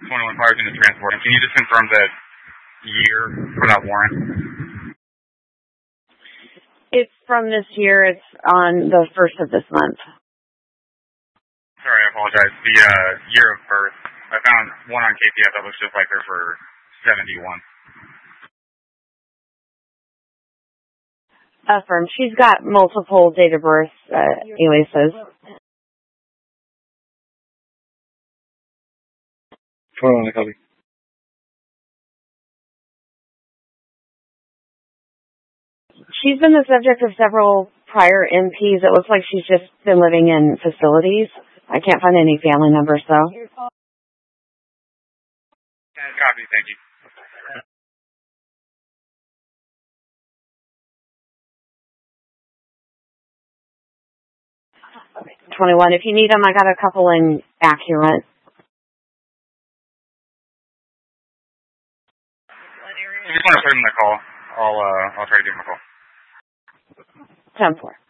21 prior to the transport. Can you just confirm the year for that warrant? It's from this year. It's on the 1st of this month. Sorry, I apologize. The year of birth. I found one on KPF that looks just like her for 71. Affirm. She's got multiple date of birth, anyway, says. 21, copy. She's been the subject of several prior MPs. It looks like she's just been living in facilities. I can't find any family numbers, though. Copy, thank you. 21. If you need them, I got a couple in Accurate. I just want to put him in the call. I'll try to give him a call. 10-4.